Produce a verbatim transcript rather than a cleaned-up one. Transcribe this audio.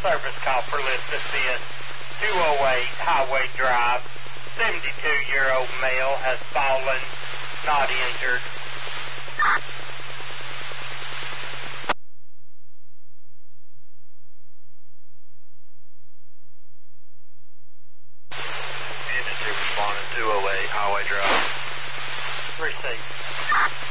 service call for Lisbon, two oh eight Highway Drive. seventy-two-year-old male has fallen, not injured. Industry responding two oh eight Highway Drive. Received.